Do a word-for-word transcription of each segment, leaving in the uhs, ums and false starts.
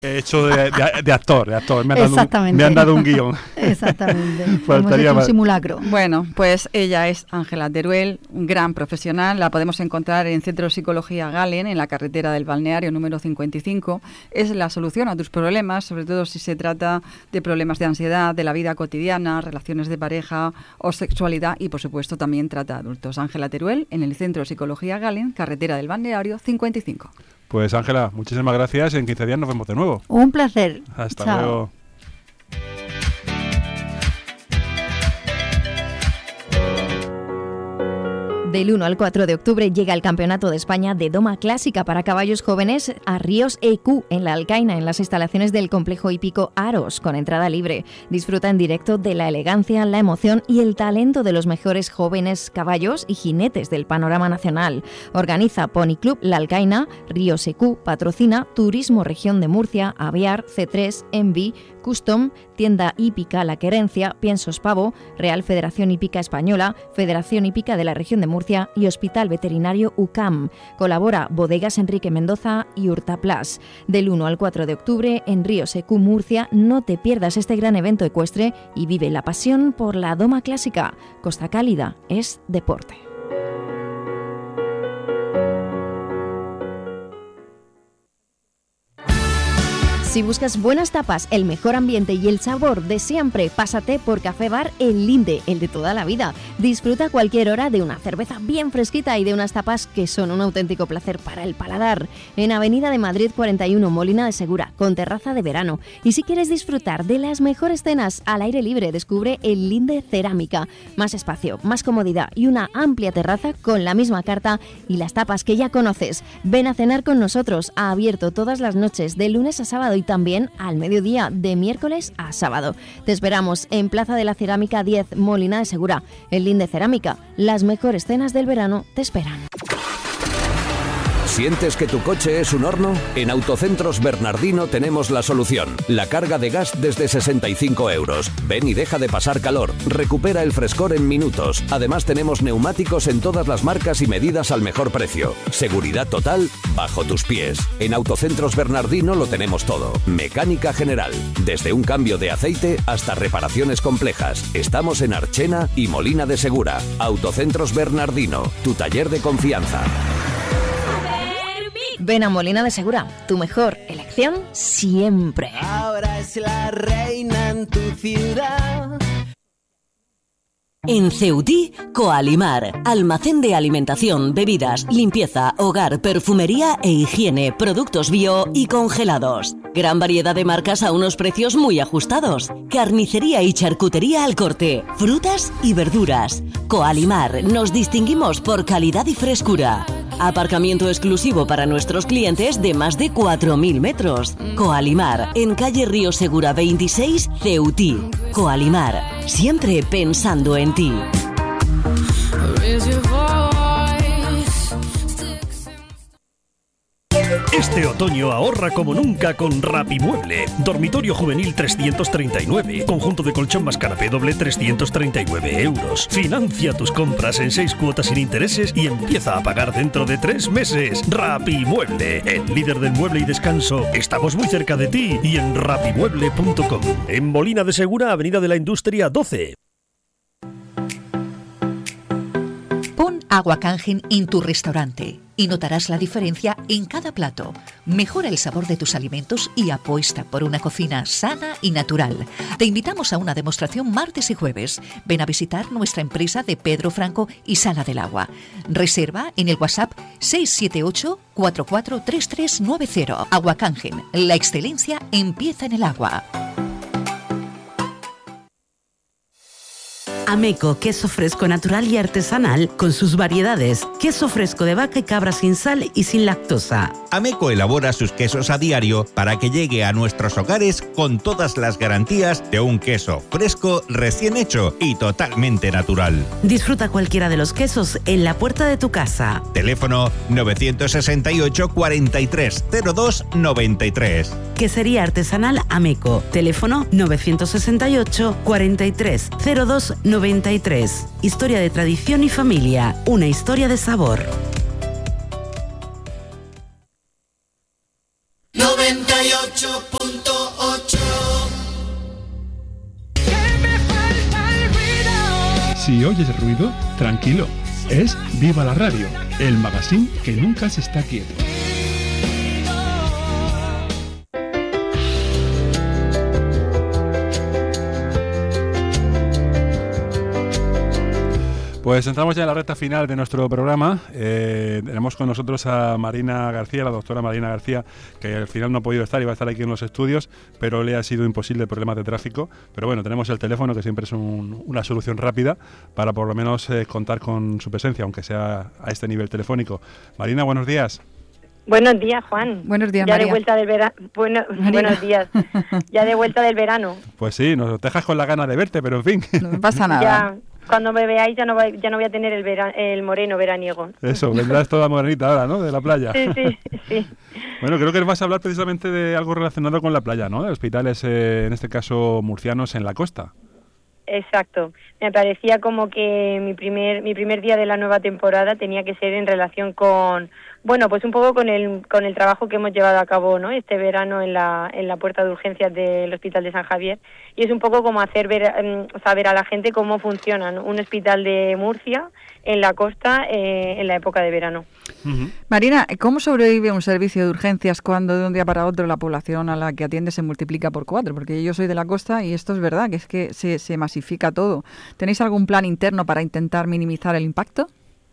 He hecho de, de, de actor, de actor. Me han dado Exactamente. Un, me han dado un guión. Exactamente. Hemos Faltaría hecho un más. simulacro. Bueno, pues ella es Ángela Teruel, un gran profesional. La podemos encontrar en Centro de Psicología Galen, en la carretera del Balneario número cincuenta y cinco. Es la solución a tus problemas, sobre todo si se trata de problemas de ansiedad, de la vida cotidiana, relaciones de pareja o sexualidad, y por supuesto también trata a adultos. Ángela Teruel, en el Centro de Psicología Galen, carretera del Balneario cincuenta y cinco. Pues Ángela, muchísimas gracias. En quince días nos vemos de nuevo. Un placer. Hasta Chao. luego. Del uno al cuatro de octubre llega el Campeonato de España de Doma Clásica para caballos jóvenes a Ríos E Q en la Alcaina, en las instalaciones del complejo hípico Aros, con entrada libre. Disfruta en directo de la elegancia, la emoción y el talento de los mejores jóvenes caballos y jinetes del panorama nacional. Organiza Pony Club La Alcaina, Ríos E Q, patrocina Turismo Región de Murcia, Aviar, C tres, Envi, Custom, Tienda Hípica La Querencia, Piensos Pavo, Real Federación Hípica Española, Federación Hípica de la Región de Murcia y Hospital Veterinario U C A M. Colabora Bodegas Enrique Mendoza y Hurtaplas. Del uno al cuatro de octubre en Ríos E Q Murcia, no te pierdas este gran evento ecuestre y vive la pasión por la doma clásica. Costa Cálida es deporte. Si buscas buenas tapas, el mejor ambiente y el sabor de siempre, pásate por Café Bar El Linde, el de toda la vida. Disfruta a cualquier hora de una cerveza bien fresquita y de unas tapas que son un auténtico placer para el paladar. En Avenida de Madrid cuarenta y uno, Molina de Segura, con terraza de verano. Y si quieres disfrutar de las mejores cenas al aire libre, descubre El Linde Cerámica. Más espacio, más comodidad y una amplia terraza con la misma carta y las tapas que ya conoces. Ven a cenar con nosotros, ha abierto todas las noches de lunes a sábado y también al mediodía de miércoles a sábado. Te esperamos en Plaza de la Cerámica diez, Molina de Segura. El Linde Cerámica, las mejores cenas del verano te esperan. ¿Sientes que tu coche es un horno? En Autocentros Bernardino tenemos la solución. La carga de gas desde sesenta y cinco euros. Ven y deja de pasar calor. Recupera el frescor en minutos. Además tenemos neumáticos en todas las marcas y medidas al mejor precio. Seguridad total bajo tus pies. En Autocentros Bernardino lo tenemos todo. Mecánica general. Desde un cambio de aceite hasta reparaciones complejas. Estamos en Archena y Molina de Segura. Autocentros Bernardino. Tu taller de confianza. Ven a Molina de Segura, tu mejor elección siempre. Ahora es la reina en tu ciudad. En Ceutí, Coalimar, almacén de alimentación, bebidas, limpieza, hogar, perfumería e higiene, productos bio y congelados. Gran variedad de marcas a unos precios muy ajustados. Carnicería y charcutería al corte, frutas y verduras. Coalimar, nos distinguimos por calidad y frescura. Aparcamiento exclusivo para nuestros clientes de más de cuatro mil metros. Coalimar, en calle Río Segura veintiséis, Ceutí. Coalimar, siempre pensando en ti. Este otoño ahorra como nunca con Rapimueble. Dormitorio juvenil trescientos treinta y nueve. Conjunto de colchón más canapé doble trescientos treinta y nueve euros. Financia tus compras en seis cuotas sin intereses y empieza a pagar dentro de tres meses. Rapimueble, el líder del mueble y descanso. Estamos muy cerca de ti y en rapimueble punto com. En Molina de Segura, Avenida de la Industria doce. Pon Agua Kangen en tu restaurante y notarás la diferencia en cada plato. Mejora el sabor de tus alimentos y apuesta por una cocina sana y natural. Te invitamos a una demostración martes y jueves. Ven a visitar nuestra empresa de Pedro Franco y Sala del Agua. Reserva en el WhatsApp seis siete ocho, cuatro cuatro tres tres nueve cero. Agua Kangen, la excelencia empieza en el agua. Ameco, queso fresco natural y artesanal con sus variedades. Queso fresco de vaca y cabra sin sal y sin lactosa. Ameco elabora sus quesos a diario para que llegue a nuestros hogares con todas las garantías de un queso fresco, recién hecho y totalmente natural. Disfruta cualquiera de los quesos en la puerta de tu casa. Teléfono nueve seis ocho, cuatro tres cero dos nueve tres. Quesería artesanal Ameco. Teléfono nueve seis ocho, cuatro tres cero dos nueve tres. Historia de tradición y familia. Una historia de sabor. noventa y ocho Si oyes ruido, tranquilo. Es Viva la Radio, el magazine que nunca se está quieto. Pues entramos ya en la recta final de nuestro programa. Eh, tenemos con nosotros a Marina García, la doctora Marina García, que al final no ha podido estar, iba a estar aquí en los estudios, pero le ha sido imposible problemas de tráfico. Pero bueno, tenemos el teléfono, que siempre es un, una solución rápida para por lo menos eh, contar con su presencia, aunque sea a este nivel telefónico. Marina, buenos días. Buenos días, Juan. Buenos días, ya María. de vuelta del verano. Bueno, buenos días. Ya de vuelta del verano. Pues sí, nos dejas con la gana de verte, pero en fin. No pasa nada. Ya, cuando me veáis ya no voy, ya no voy a tener el, vera, el moreno veraniego. Eso, vendrás toda morenita ahora, ¿no? De la playa. Sí, sí, sí. Bueno, creo que nos vas a hablar precisamente de algo relacionado con la playa, ¿no? De hospitales, eh, en este caso, murcianos en la costa. Exacto. Me parecía como que mi primer mi primer día de la nueva temporada tenía que ser en relación con, bueno, pues un poco con el con el trabajo que hemos llevado a cabo, ¿no? Este verano en la en la puerta de urgencias del Hospital de San Javier, y es un poco como hacer ver um, saber a la gente cómo funciona, ¿no?, un hospital de Murcia en la costa eh, en la época de verano. Uh-huh. Marina, ¿cómo sobrevive un servicio de urgencias cuando de un día para otro la población a la que atiende se multiplica por cuatro? Porque yo soy de la costa y esto es verdad, que es que se, se masifica todo. ¿Tenéis algún plan interno para intentar minimizar el impacto?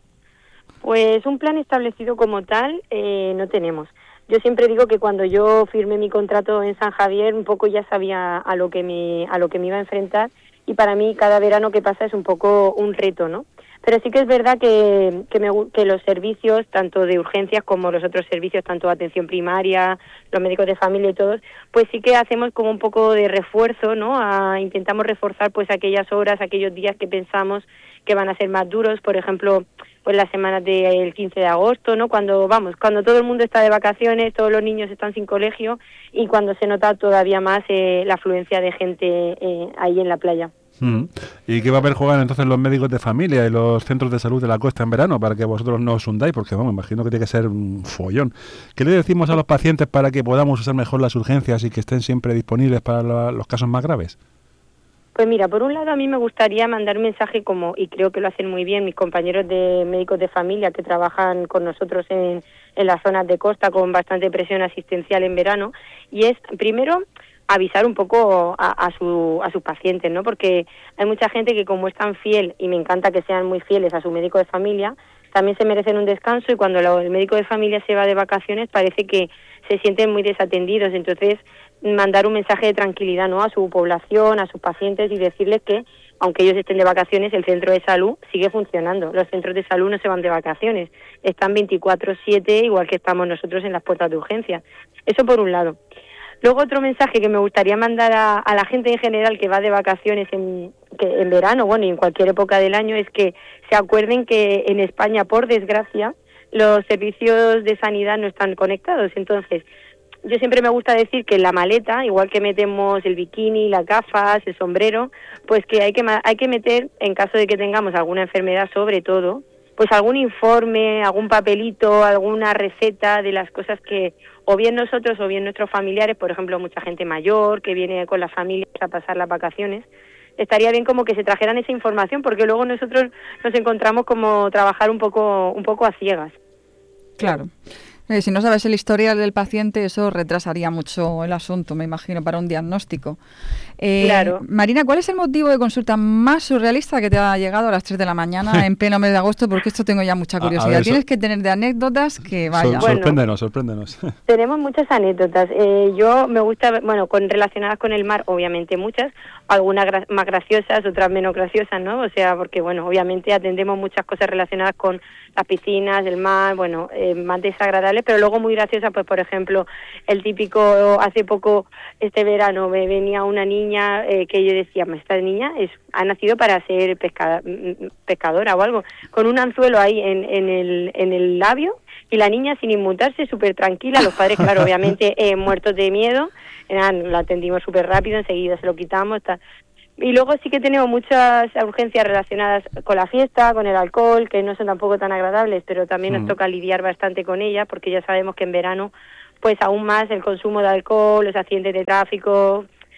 Pues un plan establecido como tal eh, no tenemos. Yo siempre digo que cuando yo firmé mi contrato en San Javier un poco ya sabía a lo que me, a lo que me iba a enfrentar, y para mí cada verano que pasa es un poco un reto, ¿no? Pero sí que es verdad que, que, me, que los servicios, tanto de urgencias como los otros servicios, tanto de atención primaria, los médicos de familia y todos, pues sí que hacemos como un poco de refuerzo, ¿no? A, intentamos reforzar pues aquellas horas, aquellos días que pensamos que van a ser más duros, por ejemplo, pues las semanas del quince de agosto, ¿no? Cuando, vamos, cuando todo el mundo está de vacaciones, todos los niños están sin colegio y cuando se nota todavía más eh, la afluencia de gente eh, ahí en la playa. Mm. ¿Y qué papel juegan entonces los médicos de familia y los centros de salud de la costa en verano para que vosotros no os hundáis? Porque vamos, imagino que tiene que ser un follón. ¿Qué le decimos a los pacientes para que podamos usar mejor las urgencias y que estén siempre disponibles para la, los casos más graves? Pues mira, por un lado a mí me gustaría mandar un mensaje como, y creo que lo hacen muy bien mis compañeros de médicos de familia que trabajan con nosotros en, en las zonas de costa con bastante presión asistencial en verano, y es, primero, avisar un poco a, a, su, a sus pacientes, ¿no? Porque hay mucha gente que como es tan fiel, y me encanta que sean muy fieles a su médico de familia, también se merecen un descanso, y cuando lo, el médico de familia se va de vacaciones parece que se sienten muy desatendidos. Entonces, mandar un mensaje de tranquilidad, ¿no?, a su población, a sus pacientes, y decirles que aunque ellos estén de vacaciones, el centro de salud sigue funcionando. Los centros de salud no se van de vacaciones, están veinticuatro siete, igual que estamos nosotros en las puertas de urgencia. Eso por un lado. Luego otro mensaje que me gustaría mandar a, a la gente en general que va de vacaciones en, que en verano, bueno, y en cualquier época del año, es que se acuerden que en España, por desgracia, los servicios de sanidad no están conectados. Entonces, yo siempre me gusta decir que en la maleta, igual que metemos el bikini, las gafas, el sombrero, pues que hay que hay que meter, en caso de que tengamos alguna enfermedad, sobre todo, pues algún informe, algún papelito, alguna receta de las cosas que o bien nosotros o bien nuestros familiares, por ejemplo, mucha gente mayor que viene con las familias a pasar las vacaciones, estaría bien como que se trajeran esa información, porque luego nosotros nos encontramos como trabajar un poco un poco a ciegas. Claro. Eh, si no sabes el historial del paciente, eso retrasaría mucho el asunto, me imagino, para un diagnóstico. Eh, claro. Marina, ¿cuál es el motivo de consulta más surrealista que te ha llegado a las tres de la mañana en pleno mes de agosto? Porque esto tengo ya mucha curiosidad. A, a ver, Tienes so... que tener de anécdotas que vaya. So, sorpréndenos, sorpréndenos. Tenemos muchas anécdotas. Eh, yo me gusta, bueno, con relacionadas con el mar, obviamente muchas, algunas gra- más graciosas, otras menos graciosas, ¿no? O sea, porque, bueno, obviamente atendemos muchas cosas relacionadas con las piscinas, el mar, bueno, eh, más desagradables, pero luego muy graciosas, pues por ejemplo, el típico, hace poco, este verano, me venía una niña eh, que yo decía, esta niña es, ha nacido para ser pescada, pescadora o algo, con un anzuelo ahí en, en, el, en el labio, y la niña sin inmutarse, súper tranquila, los padres, claro, obviamente eh, muertos de miedo, eh, la atendimos súper rápido, enseguida se lo quitamos, tal. Y luego sí que tenemos muchas urgencias relacionadas con la fiesta, con el alcohol, que no son tampoco tan agradables, pero también mm. nos toca lidiar bastante con ellas, porque ya sabemos que en verano, pues aún más el consumo de alcohol, los accidentes de tráfico,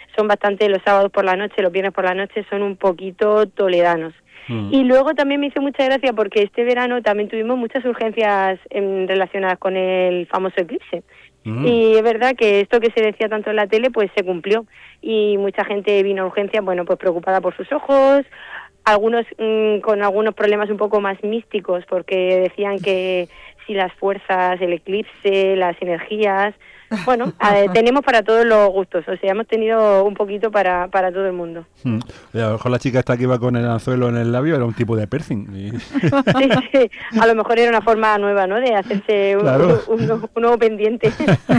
son bastante, los sábados por la noche, los viernes por la noche son un poquito toledanos. Mm. Y luego también me hizo mucha gracia porque este verano también tuvimos muchas urgencias en, relacionadas con el famoso eclipse. Mm. Y es verdad que esto que se decía tanto en la tele, pues se cumplió. Y mucha gente vino a urgencias, bueno, pues preocupada por sus ojos, algunos mmm, con algunos problemas un poco más místicos, porque decían que si las fuerzas, el eclipse, las energías... Bueno, eh, tenemos para todos los gustos, o sea, hemos tenido un poquito para, para todo el mundo. Hmm. A lo mejor la chica esta que iba con el anzuelo en el labio era un tipo de piercing. Y... sí, sí, a lo mejor era una forma nueva, ¿no?, de hacerse un, claro. un, un, un nuevo pendiente.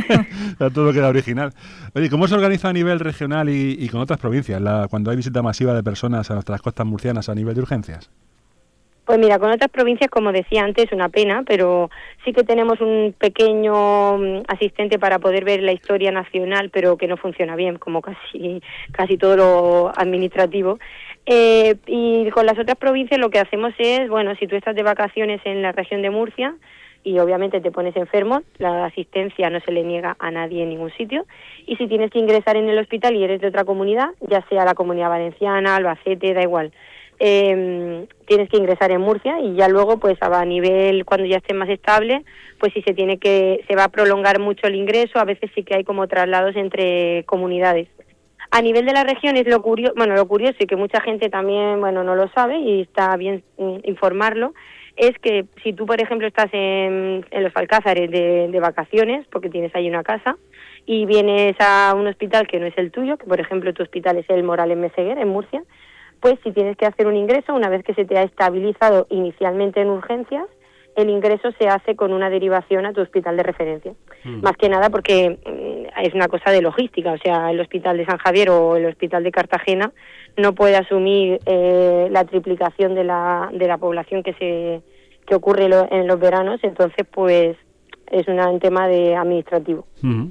Todo queda original. Oye, ¿cómo se organiza a nivel regional y, y con otras provincias la, cuando hay visita masiva de personas a nuestras costas murcianas a nivel de urgencias? Pues mira, con otras provincias, como decía antes, una pena, pero sí que tenemos un pequeño asistente para poder ver la historia nacional, pero que no funciona bien, como casi casi todo lo administrativo. Eh, y con las otras provincias lo que hacemos es, bueno, si tú estás de vacaciones en la región de Murcia y obviamente te pones enfermo, la asistencia no se le niega a nadie en ningún sitio. Y si tienes que ingresar en el hospital y eres de otra comunidad, ya sea la Comunidad Valenciana, Albacete, da igual, Eh, tienes que ingresar en Murcia y ya luego pues a nivel cuando ya esté más estable, pues si se tiene que se va a prolongar mucho el ingreso, a veces sí que hay como traslados entre comunidades. A nivel de la región es lo curioso, bueno, lo curioso y que mucha gente también, bueno, no lo sabe y está bien mm, informarlo, es que si tú, por ejemplo, estás en, en los Alcázares de, de vacaciones, porque tienes ahí una casa, y vienes a un hospital que no es el tuyo, que por ejemplo tu hospital es el Morales Meseguer en Murcia, pues si tienes que hacer un ingreso, una vez que se te ha estabilizado inicialmente en urgencias, el ingreso se hace con una derivación a tu hospital de referencia. Mm. Más que nada porque mm, es una cosa de logística, o sea, el hospital de San Javier o el hospital de Cartagena no puede asumir eh, la triplicación de la, de la población que se que ocurre lo, en los veranos, entonces pues es una, un tema de administrativo. Mm.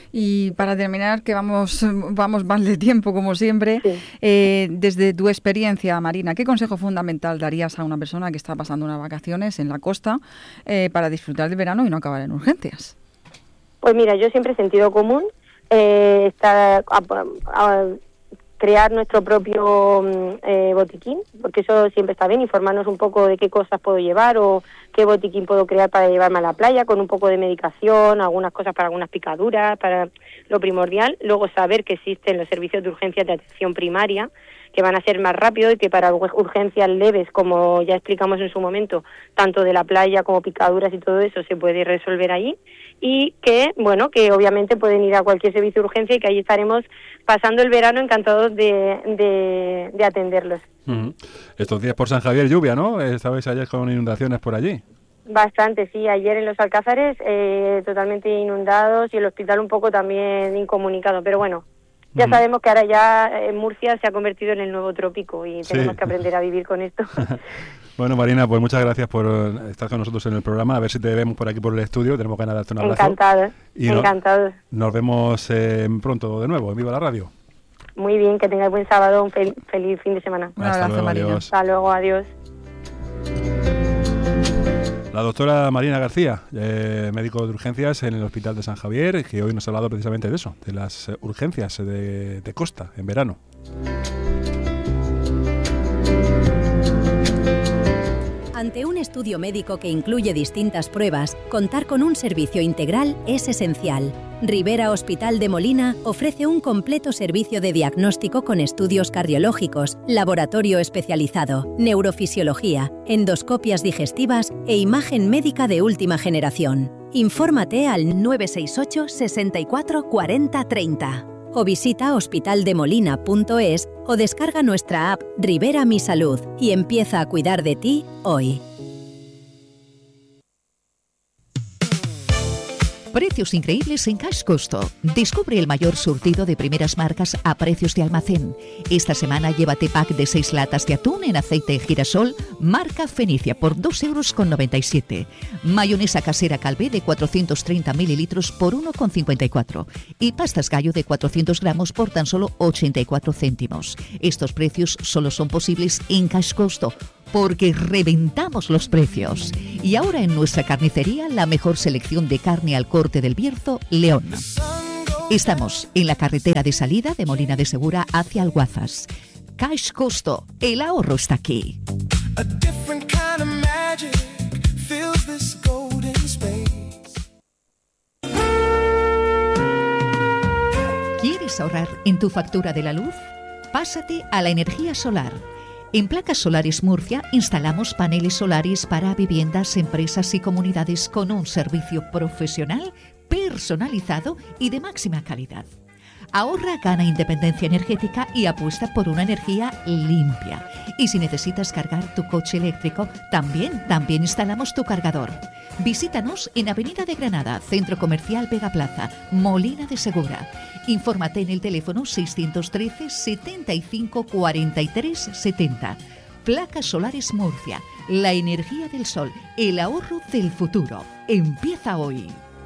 Y para terminar, que vamos vamos mal de tiempo, como siempre, sí. eh, desde tu experiencia, Marina, ¿qué consejo fundamental darías a una persona que está pasando unas vacaciones en la costa eh, para disfrutar del verano y no acabar en urgencias? Pues mira, yo siempre he sentido común, eh, estar, a, a, crear nuestro propio eh, botiquín, porque eso siempre está bien, informarnos un poco de qué cosas puedo llevar o qué botiquín puedo crear para llevarme a la playa, con un poco de medicación, algunas cosas para algunas picaduras, para lo primordial. Luego saber que existen los servicios de urgencias de atención primaria, que van a ser más rápidos y que para urgencias leves, como ya explicamos en su momento, tanto de la playa como picaduras y todo eso se puede resolver allí. Y que, bueno, que obviamente pueden ir a cualquier servicio de urgencia y que allí estaremos pasando el verano encantados de, de, de atenderlos. Uh-huh. Estos días por San Javier lluvia, ¿no? Estabais ayer con inundaciones por allí. Bastante, sí. Ayer en los Alcázares eh, totalmente inundados y el hospital un poco también incomunicado. Pero bueno, ya uh-huh. sabemos que ahora ya en Murcia se ha convertido en el nuevo trópico y tenemos sí. que aprender a vivir con esto. Bueno, Marina, pues muchas gracias por estar con nosotros en el programa. A ver si te vemos por aquí por el estudio. Tenemos ganas de darte un abrazo. Encantado, y encantado. No, nos vemos eh, pronto de nuevo en Viva la Radio. Muy bien, que tengáis buen sábado, un fel- feliz fin de semana. Un abrazo, luego, Marina. Adiós. Hasta luego, adiós. La doctora Marina García, eh, médico de urgencias en el Hospital de San Javier, que hoy nos ha hablado precisamente de eso, de las urgencias de, de costa en verano. Ante un estudio médico que incluye distintas pruebas, contar con un servicio integral es esencial. Rivera Hospital de Molina ofrece un completo servicio de diagnóstico con estudios cardiológicos, laboratorio especializado, neurofisiología, endoscopias digestivas e imagen médica de última generación. Infórmate al nueve seis ocho, sesenta y cuatro, cuarenta, treinta. O visita hospitaldemolina punto es o descarga nuestra app Rivera Mi Salud y empieza a cuidar de ti hoy. Precios increíbles en Cash Costo. Descubre el mayor surtido de primeras marcas a precios de almacén. Esta semana llévate pack de seis latas de atún en aceite de girasol, marca Fenicia, por dos euros con noventa y siete. Mayonesa casera Calvé de cuatrocientos treinta mililitros por uno con cincuenta y cuatro. Y pastas gallo de cuatrocientos gramos por tan solo ochenta y cuatro céntimos. Estos precios solo son posibles en Cash Costo, porque reventamos los precios. Y ahora en nuestra carnicería, la mejor selección de carne al corte del Bierzo, León. Estamos en la carretera de salida de Molina de Segura hacia Alguazas. Cash Costo, el ahorro está aquí. ¿Quieres ahorrar en tu factura de la luz? Pásate a la energía solar. En Placas Solares Murcia instalamos paneles solares para viviendas, empresas y comunidades con un servicio profesional, personalizado y de máxima calidad. Ahorra, gana independencia energética y apuesta por una energía limpia. Y si necesitas cargar tu coche eléctrico, también, también instalamos tu cargador. Visítanos en Avenida de Granada, Centro Comercial Vega Plaza, Molina de Segura. Infórmate en el teléfono seiscientos trece, setenta y cinco, cuarenta y tres, setenta. Placas Solares Murcia, la energía del sol, el ahorro del futuro. Empieza hoy.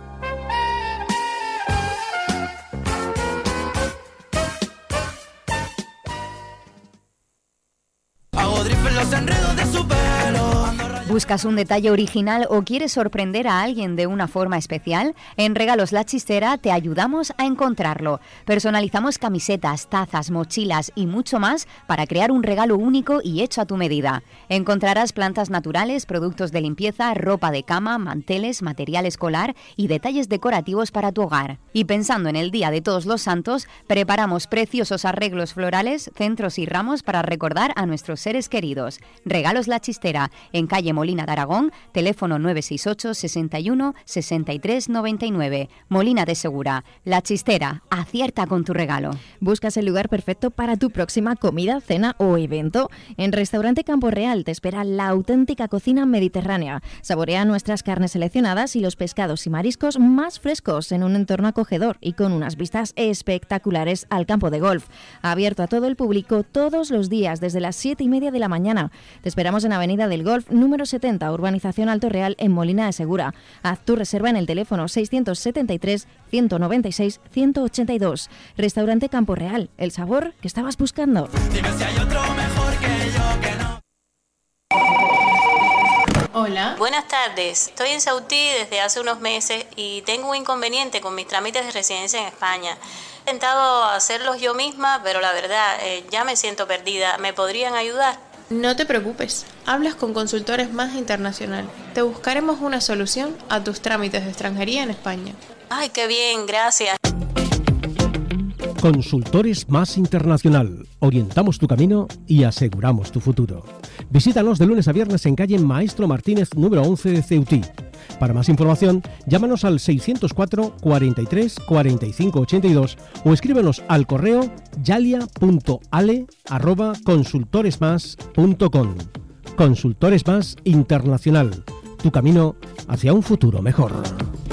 ¿Buscas un detalle original o quieres sorprender a alguien de una forma especial? En Regalos La Chistera te ayudamos a encontrarlo. Personalizamos camisetas, tazas, mochilas y mucho más para crear un regalo único y hecho a tu medida. Encontrarás plantas naturales, productos de limpieza, ropa de cama, manteles, material escolar y detalles decorativos para tu hogar. Y pensando en el Día de Todos los Santos, preparamos preciosos arreglos florales, centros y ramos para recordar a nuestros seres queridos. Regalos La Chistera, en calle Molina de Aragón, teléfono nueve seis ocho, sesenta y uno, sesenta y tres, noventa y nueve. Molina de Segura, La Chistera, acierta con tu regalo. ¿Buscas el lugar perfecto para tu próxima comida, cena o evento? En Restaurante Campo Real te espera la auténtica cocina mediterránea. Saborea nuestras carnes seleccionadas y los pescados y mariscos más frescos en un entorno acogedor y con unas vistas espectaculares al campo de golf. Abierto a todo el público todos los días desde las siete y media de la mañana. Te esperamos en Avenida del Golf número setenta, Urbanización Alto Real, en Molina de Segura. Haz tu reserva en el teléfono seiscientos setenta y tres, ciento noventa y seis, ciento ochenta y dos. Restaurante Campo Real, el sabor que estabas buscando. Dime si hay otro mejor que yo, que no. Hola. Buenas tardes. Estoy en Sautí desde hace unos meses y tengo un inconveniente con mis trámites de residencia en España. He intentado hacerlos yo misma, pero la verdad, eh, ya me siento perdida. ¿Me podrían ayudar? No te preocupes, hablas con Consultores Más Internacional. Te buscaremos una solución a tus trámites de extranjería en España. Ay, qué bien, gracias. Consultores Más Internacional. Orientamos tu camino y aseguramos tu futuro. Visítanos de lunes a viernes en calle Maestro Martínez número once de Ceutí. Para más información, llámanos al seiscientos cuatro, cuarenta y tres, cuarenta y cinco, ochenta y dos o escríbenos al correo yalia punto ale arroba consultoresmas punto com. Consultores Más Internacional. Tu camino hacia un futuro mejor.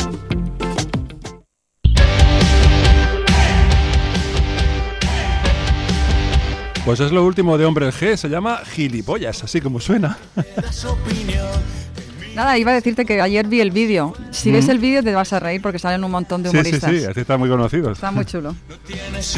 Pues es lo último de Hombre G, se llama Gilipollas, así como suena. Nada, iba a decirte que ayer vi el vídeo. Si mm. ves el vídeo te vas a reír porque salen un montón de humoristas. Sí, sí, sí, así está muy conocido. Está muy chulo. No tienes